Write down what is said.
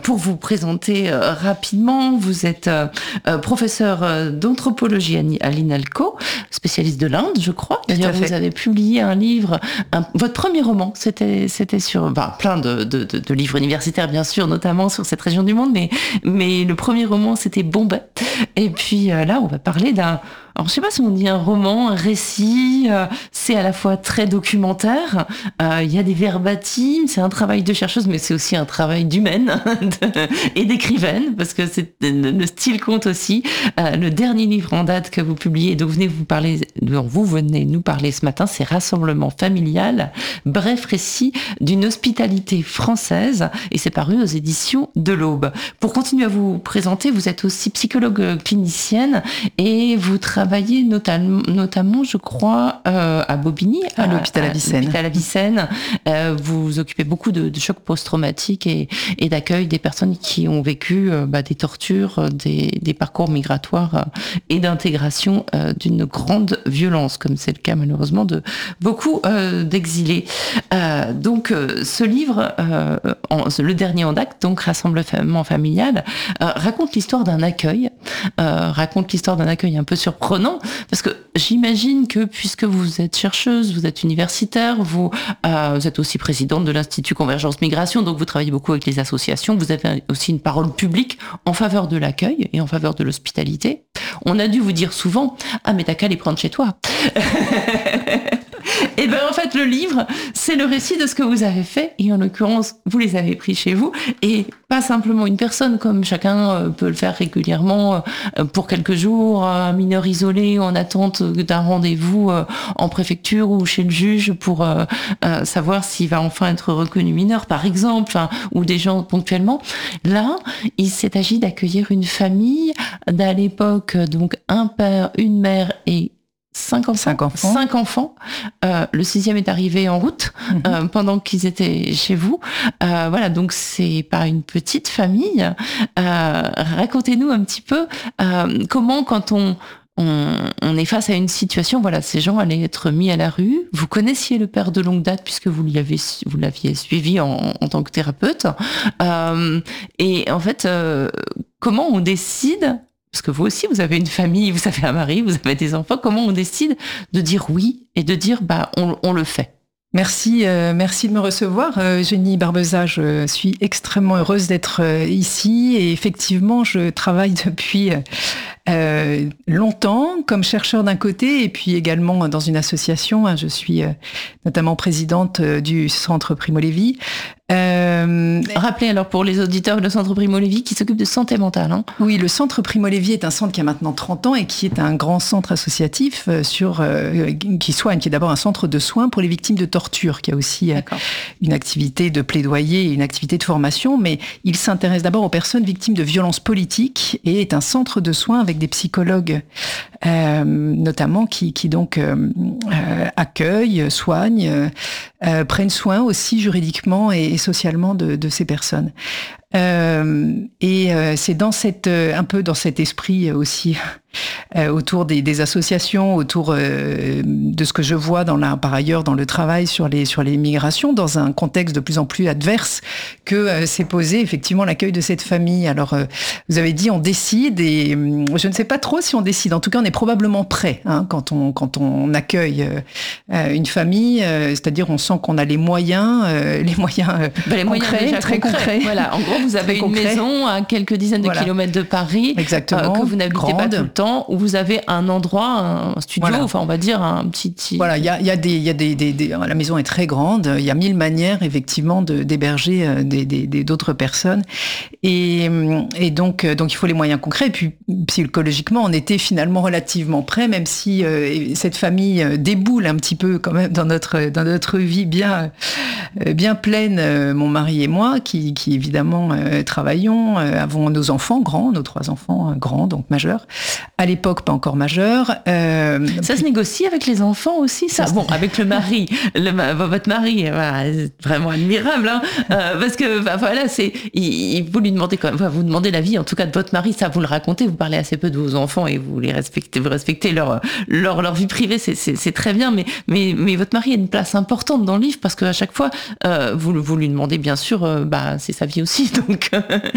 pour vous présenter rapidement, vous êtes professeur d'anthropologie à l'INALCO, spécialiste de l'Inde, je crois. D'ailleurs, vous avez publié un livre, votre premier roman, c'était sur plein de livres universitaires, bien sûr, notamment sur cette région du monde, mais le premier roman, c'était Bombay. Et puis là, on va parler d'un... Alors, je sais pas si on dit un roman, un récit, c'est à la fois très documentaire, il y a des verbatims, c'est un travail de chercheuse, mais c'est aussi un travail d'humaine et d'écrivaine, parce que le style compte aussi. Le dernier livre en date que vous publiez, dont vous venez nous parler ce matin, c'est Rassemblement familial, bref récit d'une hospitalité française, et c'est paru aux éditions de l'Aube. Pour continuer à vous présenter, vous êtes aussi psychologue clinicienne, et vous travaillez notamment, je crois, à Bobigny, à l'hôpital Avicenne. Vous vous occupez beaucoup de chocs post-traumatiques et d'accueil des personnes qui ont vécu des tortures, des parcours migratoires et d'intégration d'une grande violence, comme c'est le cas malheureusement de beaucoup d'exilés. Donc ce livre, le dernier en date, donc Rassemblement familial, raconte l'histoire d'un accueil, un peu surprenant, parce que j'imagine que puisque vous êtes chercheuse, vous êtes universitaire, vous êtes aussi présidente de l'Institut Convergence Migration, donc vous travaillez beaucoup avec les associations, vous avez aussi une parole publique en faveur de l'accueil et en faveur de l'hospitalité. On a dû vous dire souvent « Ah, mais t'as qu'à les prendre chez toi !» Et bien en fait le livre, c'est le récit de ce que vous avez fait, et en l'occurrence vous les avez pris chez vous, et pas simplement une personne comme chacun peut le faire régulièrement pour quelques jours, un mineur isolé en attente d'un rendez-vous en préfecture ou chez le juge pour savoir s'il va enfin être reconnu mineur par exemple, ou des gens ponctuellement. Là, il s'est agi d'accueillir une famille d'à l'époque, donc un père, une mère et 5 enfants. Le 6e est arrivé en route pendant qu'ils étaient chez vous. Voilà, donc c'est pas une petite famille. Racontez-nous un petit peu comment, quand on est face à une situation, voilà, ces gens allaient être mis à la rue. Vous connaissiez le père de longue date puisque vous l'aviez suivi en tant que thérapeute. Et en fait, comment on décide? Parce que vous aussi, vous avez une famille, vous avez un mari, vous avez des enfants. Comment on décide de dire oui et de dire on le fait? Merci de me recevoir, Eugénie Barbeza. Je suis extrêmement heureuse d'être ici, et effectivement, je travaille depuis longtemps comme chercheur d'un côté, et puis également dans une association. Je suis notamment présidente du Centre Primo Levi. Rappelez alors pour les auditeurs, le Centre Primo Levi qui s'occupe de santé mentale. Oui, le Centre Primo Levi est un centre qui a maintenant 30 ans et qui est un grand centre associatif qui est d'abord un centre de soins pour les victimes de torture, qui a aussi une activité de plaidoyer et une activité de formation, mais il s'intéresse d'abord aux personnes victimes de violences politiques et est un centre de soins avec des psychologues notamment qui donc accueillent, soignent, prennent soin aussi juridiquement et socialement de ces personnes. C'est un peu dans cet esprit aussi autour des associations, autour de ce que je vois par ailleurs dans le travail sur les migrations, dans un contexte de plus en plus adverse, que s'est posé effectivement l'accueil de cette famille. Alors, vous avez dit on décide, et je ne sais pas trop si on décide. En tout cas, on est probablement prêt quand on accueille une famille, c'est-à-dire on sent qu'on a les moyens concrets, très concrets. Voilà, en gros, vous avez une maison à quelques dizaines de kilomètres de Paris, que vous n'habitez pas tout le temps, où vous avez un endroit, un studio, enfin on va dire un petit... Voilà, il y a la maison est très grande, il y a 1000 manières effectivement d'héberger d'autres personnes, et donc il faut les moyens concrets. Et puis psychologiquement, on était finalement relativement prêts, même si cette famille déboule un petit peu quand même dans notre vie bien pleine, mon mari et moi, qui évidemment travaillons, avons nos enfants grands, nos 3 enfants grands, donc majeurs. À l'époque, pas encore majeurs. Ça se négocie avec les enfants aussi, ça? Bon, avec le mari, votre mari, c'est vraiment admirable, parce que voilà, vous lui demandez quand même, vous demandez l'avis, en tout cas de votre mari, ça vous le racontez, vous parlez assez peu de vos enfants et vous respectez leur vie privée, c'est très bien, mais votre mari a une place importante dans le livre, parce qu'à chaque fois, vous lui demandez bien sûr, c'est sa vie aussi, donc